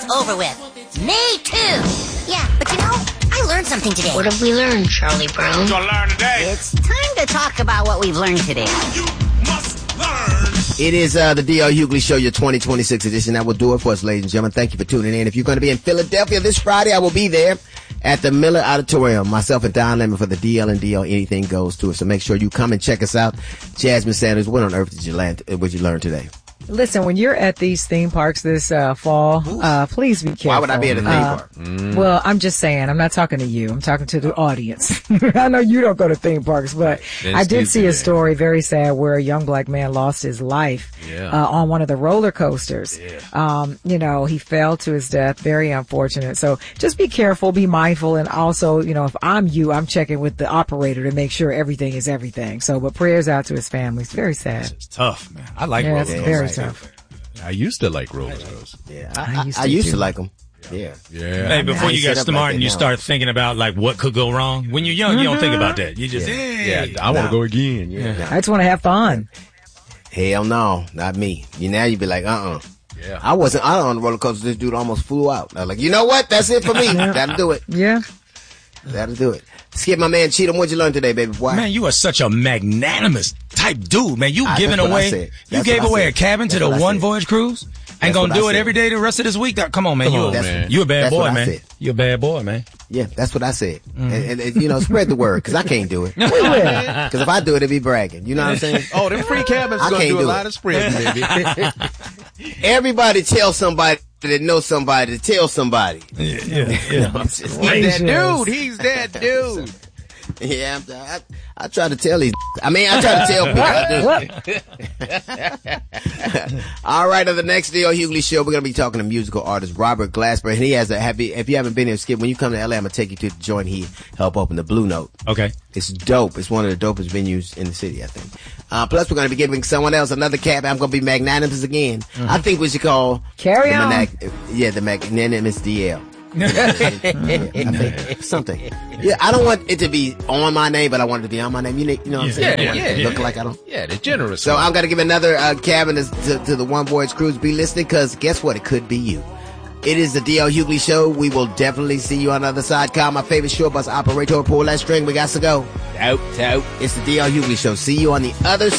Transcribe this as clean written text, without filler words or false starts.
over with. Me too. Yeah, but you know, I learned something today. What have we learned, Charlie Brown? What you gonna learn today? It's time to talk about what we've learned today. You must learn. It is the D.L. Hughley Show, your 2026 edition. That will do it for us, ladies and gentlemen. Thank you for tuning in. If you're going to be in Philadelphia this Friday, I will be there at the Miller Auditorium. Myself and Don Lemon for the DL and DL Anything Goes Tour. So make sure you come and check us out. Jasmine Sanders, what on earth did you learn today? Listen, when you're at these theme parks this fall, please be careful. Why would I be at a theme park? Well, I'm just saying, I'm not talking to you. I'm talking to the audience. I know you don't go to theme parks, but I did see a story, very sad, where a young black man lost his life on one of the roller coasters. You know, he fell to his death. Very unfortunate. So just be careful, be mindful, and also, you know, if I'm you, I'm checking with the operator to make sure everything is everything. So, but prayers out to his family. It's very sad. It's tough, man. I like roller coasters. Very tough. I used to like roller coasters. Yeah, I used to like them. Yeah. Hey, before you get smart and you start thinking about like what could go wrong, when you're young, you don't think about that. You just, I want to go again. I just want to have fun. Hell no, not me. Now you'd be like, Yeah. I wasn't on the roller coaster. This dude almost flew out. I was like, you know what? That's it for me. That'll do it. Yeah. That'll do it. Skip, my man, Cheatham, what'd you learn today, baby boy? Man, you are such a magnanimous type dude, man. You giving away, you gave away a cabin to the One Voyage Cruise? Ain't gonna do it every day the rest of this week? Come on, man. You a bad boy, man. You a bad boy, man. Yeah, that's what I said. And you know, spread the word, because I can't do it. Because if I do it, it'd be bragging. You know what I'm saying? Oh, them free cabins are gonna do a lot of spreading, baby. Everybody tell somebody that knows somebody to tell somebody. Yeah. He's that dude. Yeah, I try to tell these. I try to tell people. All right, on the next D.L. Hughley Show, we're going to be talking to musical artist Robert Glasper. And he has if you haven't been here, Skip, when you come to LA, I'm going to take you to the joint he helped open, the Blue Note. Okay. It's dope. It's one of the dopest venues in the city, I think. Plus, we're going to be giving someone else another cab. I'm going to be magnanimous again. I think we should call... Carry on. The magnanimous DL. Something. Yeah, I don't want it to be on my name, but I want it to be on my name. You know what I'm saying? Look like I don't. Yeah, the generous. So I'm gonna give another cabin to the One Voyage Cruise. Be listening, because guess what? It could be you. It is the D.L. Hughley Show. We will definitely see you on the other side. Call my favorite short bus operator. Pull that string. We got to go. Out. It's the D.L. Hughley Show. See you on the other side.